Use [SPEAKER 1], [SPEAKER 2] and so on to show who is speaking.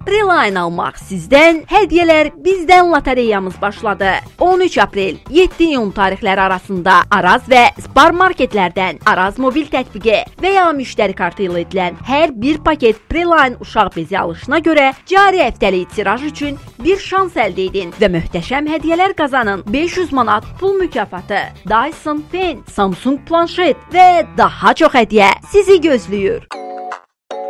[SPEAKER 1] Preline almaq sizdən, hədiyyələr bizdən lotereyamız başladı. 13 aprel, 7 iyun tarixləri arasında Araz və Spar marketlərdən Araz mobil tətbiqi və ya müştəri kartı ilə edilən hər bir paket Preline uşaq bezi alışına görə cari həftəlik tiraj üçün bir şans əldə edin və möhtəşəm hədiyyələr qazanın. 500 manat pul mükafatı, Dyson Pen, Samsung planşet və daha çox hədiyyə sizi gözləyir.